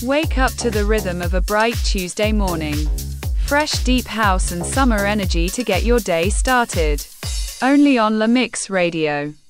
Wake up to the rhythm of a bright Tuesday morning. Fresh deep house and summer energy to get your day started. Only on La Mix Radio.